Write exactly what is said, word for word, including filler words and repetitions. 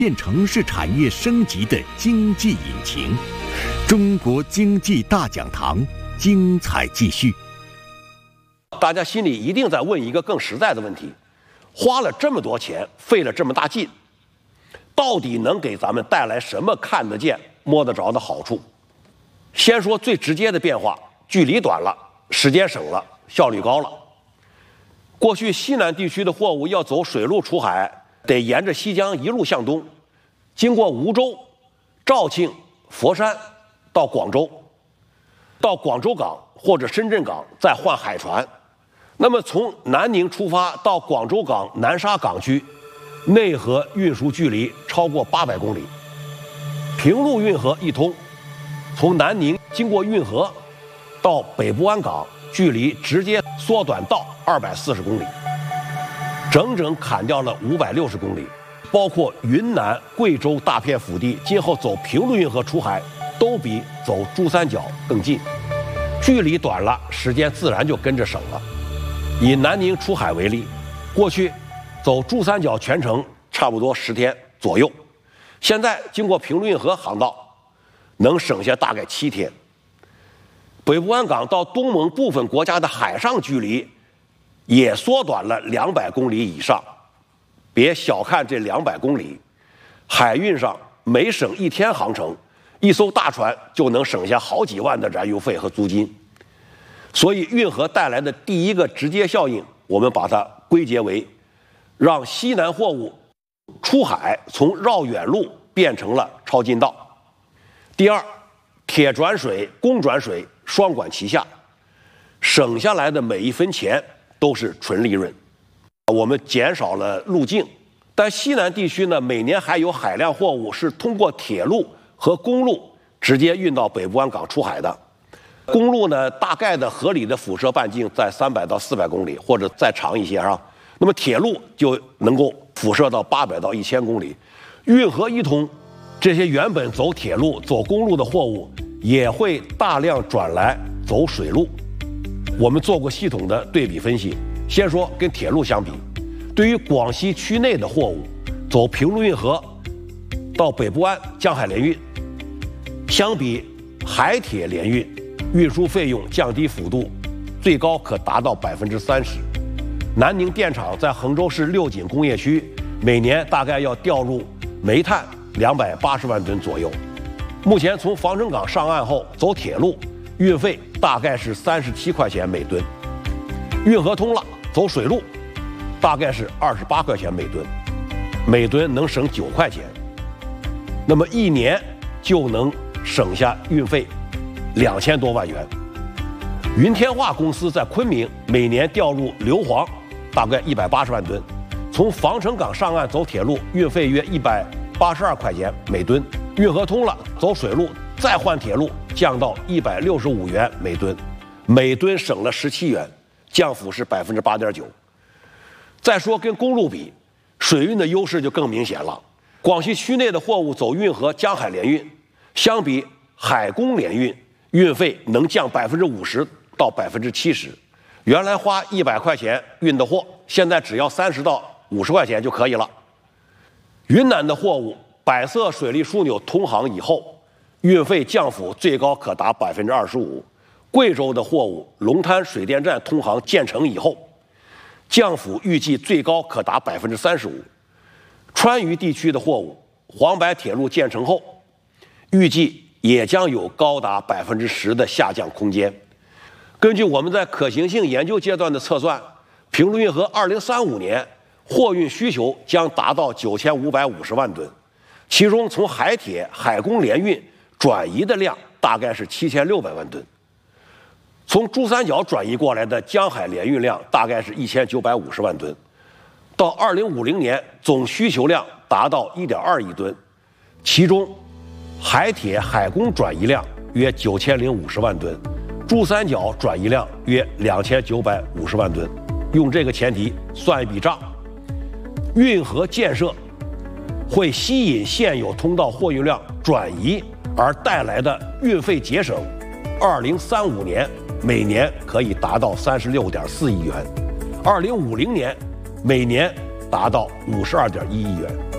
变城市产业升级的经济引擎。中国经济大讲堂精彩继续。 大家心里一定在问一个更实在的问题：花了这么多钱，费了这么大劲，到底能给咱们带来什么看得见、摸得着的好处？先说最直接的变化，距离短了，时间省了，效率高了。过去西南地区的货物要走水路出海，得沿着西江一路向东，经过梧州、肇庆、佛山到广州，到广州港或者深圳港再换海船。那么从南宁出发到广州港南沙港区，内河运输距离超过八百公里，平陆运河一通，从南宁经过运河到北部湾港，距离直接缩短到二百四十公里，整整砍掉了五百六十公里。包括云南、贵州大片腹地，今后走平陆运河出海都比走珠三角更近，距离短了，时间自然就跟着省了。以南宁出海为例，过去走珠三角全程差不多十天左右，现在经过平陆运河航道，能省下大概七天。北部湾港到东盟部分国家的海上距离也缩短了两百公里以上。别小看这两百公里，海运上每省一天航程，一艘大船就能省下好几万的燃油费和租金。所以运河带来的第一个直接效应，我们把它归结为让西南货物出海从绕远路变成了超近道。第二，铁转水、公转水双管齐下，省下来的每一分钱都是纯利润。我们减少了路径，但西南地区呢，每年还有海量货物是通过铁路和公路直接运到北部湾港出海的。公路呢，大概的合理的辐射半径在三百到四百公里，或者再长一些啊。那么铁路就能够辐射到八百到一千公里。运河一通，这些原本走铁路、走公路的货物也会大量转来走水路。我们做过系统的对比分析。先说跟铁路相比，对于广西区内的货物，走平陆运河到北部湾江海联运，相比海铁联运，运输费用降低幅度最高可达到百分之三十。南宁电厂在衡州市六锦工业区，每年大概要调入煤炭两百八十万吨左右。目前从防城港上岸后走铁路，运费大概是三十七块钱每吨。运河通了，走水路，大概是二十八块钱每吨，每吨能省九块钱，那么一年就能省下运费两千多万元。云天化公司在昆明每年调入硫磺大概一百八十万吨，从防城港上岸走铁路，运费约一百八十二块钱每吨，运河通了，走水路再换铁路，降到一百六十五元每吨，每吨省了十七元，降幅是百分之八点九。再说跟公路比，水运的优势就更明显了。广西区内的货物走运河江海联运，相比海公联运，运费能降百分之五十到百分之七十。原来花一百块钱运的货，现在只要三十到五十块钱就可以了。云南的货物百色水利枢纽通航以后，运费降幅最高可达百分之二十五。贵州的货物龙滩水电站通航建成以后，降幅预计最高可达百分之三十五。川渝地区的货物黄白铁路建成后，预计也将有高达百分之十的下降空间。根据我们在可行性研究阶段的测算，平陆运河二零三五年货运需求将达到九千五百五十万吨，其中从海铁、海公联运转移的量大概是七千六百万吨。从珠三角转移过来的江海联运量大概是一千九百五十万吨，到二零五零年总需求量达到一点二亿吨，其中海铁、海公转移量约九千零五十万吨，珠三角转移量约两千九百五十万吨。用这个前提算一笔账，运河建设会吸引现有通道货运量转移而带来的运费节省，二零三五年每年可以达到三十六点四亿元，二零五零年每年达到五十二点一亿元。